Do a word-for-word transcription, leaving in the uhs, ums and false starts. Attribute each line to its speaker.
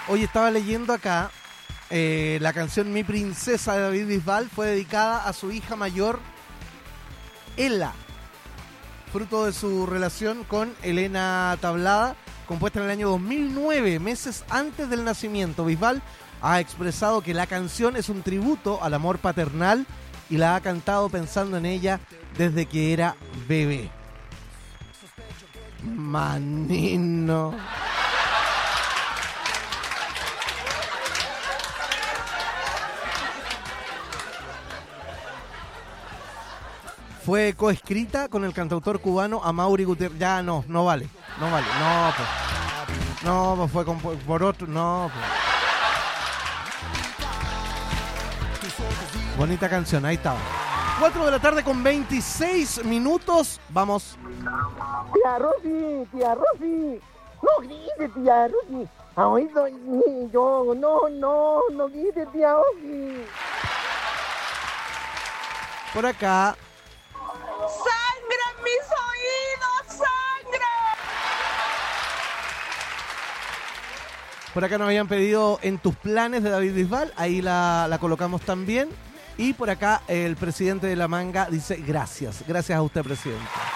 Speaker 1: Hoy estaba leyendo acá, eh, la canción Mi Princesa de David Bisbal fue dedicada a su hija mayor, Ela, fruto de su relación con Elena Tablada, compuesta en el año dos mil nueve, meses antes del nacimiento. Bisbal ha expresado que la canción es un tributo al amor paternal y la ha cantado pensando en ella desde que era bebé. Manino. Fue coescrita con el cantautor cubano Amaury Gutiérrez. Ya no, no vale, no vale, no, pues. No, pues fue con, por otro, no, pues. Bonita canción, ahí estaba. cuatro de la tarde con veintiséis minutos. Vamos.
Speaker 2: Tía Rosy, tía Rosy. No grite, tía Rosy. Ha oído yo. No, no, no grite, tía Rosy.
Speaker 1: Por acá.
Speaker 3: ¡Sangre en mis oídos! ¡Sangre!
Speaker 1: Por acá nos habían pedido En tus planes de David Bisbal. Ahí la, la colocamos también. Y por acá el presidente de La Manga dice gracias. Gracias a usted, presidente.